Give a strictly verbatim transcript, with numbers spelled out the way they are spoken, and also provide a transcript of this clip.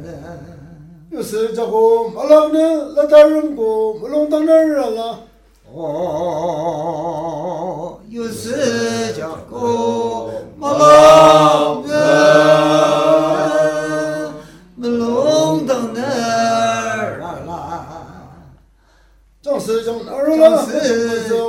有时叫个马老呢，那大人过，马龙当哪儿了？ 哦，有时叫个马老呢，马龙当哪儿了？ 正是讲哪儿了？ 正是